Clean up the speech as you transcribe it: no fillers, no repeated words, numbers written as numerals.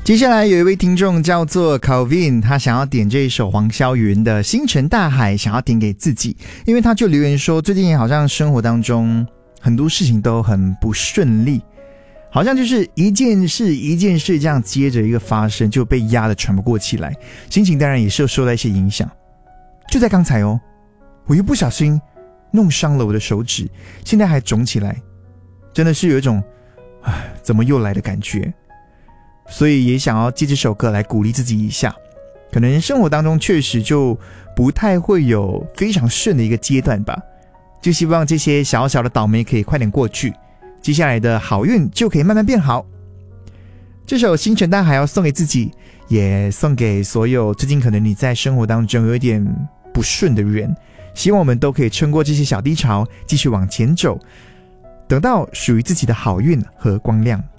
接下来有一位听众叫做 Calvin， 他想要点这一首黄霄云的星辰大海，想要点给自己，因为他就留言说最近好像生活当中很多事情都很不顺利，好像就是一件事一件事这样接着一个发生，就被压得喘不过气来，心情当然也是有受到一些影响。就在刚才哦，我又不小心弄伤了我的手指，现在还肿起来，真的是有一种怎么又来的感觉。所以也想要借这首歌来鼓励自己一下，可能生活当中确实就不太会有非常顺的一个阶段吧，就希望这些小小的倒霉可以快点过去，接下来的好运就可以慢慢变好。这首星辰大海要送给自己，也送给所有最近可能你在生活当中有一点不顺的人，希望我们都可以撑过这些小低潮，继续往前走，等到属于自己的好运和光亮。